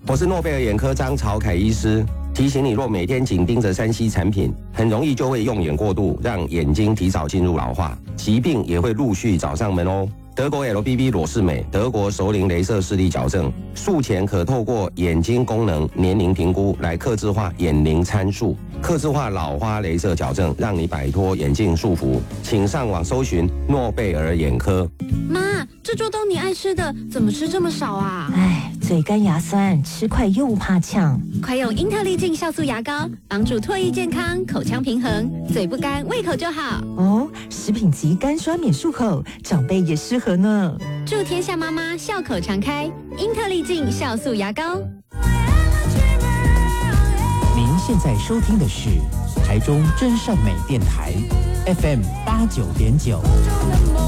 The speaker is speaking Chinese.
我是诺贝尔眼科张朝凯医师，提醒你，若每天紧盯着3C 产品，很容易就会用眼过度，让眼睛提早进入老化，疾病也会陆续找上门哦。德国 LBB 裸视美，德国熟龄雷射视力矫正，术前可透过眼睛功能年龄评估来客制化眼龄参数，客制化老花雷射矫正，让你摆脱眼镜束缚。请上网搜寻诺贝尔眼科。 妈，这桌都你爱吃的，怎么吃这么少啊？ 哎，嘴干牙酸，吃快又怕呛。 快用英特利净酵素牙膏，帮助唾液健康、口腔平衡，嘴不干，胃口就好。 哦，食品级干刷免漱口，长辈也适合呢。 祝天下妈妈笑口常开，英特利净酵素牙膏。 您现在收听的是台中真善美电台 FM 89.9。